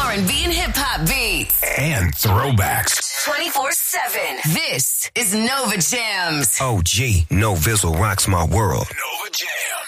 R&B and hip hop beats. And throwbacks. 24/7. This is Nova Jams. OG, No Vizzle rocks my world.